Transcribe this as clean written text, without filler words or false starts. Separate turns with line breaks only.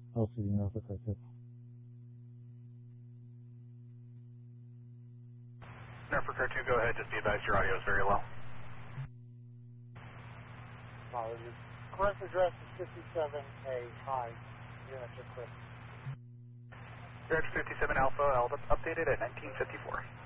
LCD Norfolk right there.
Norfolk Car 2, go ahead. Just be advised your audio is very low.
Apologies. Correct address is 57A High. Units are correct.
Direct 57 Alpha, updated at 1954.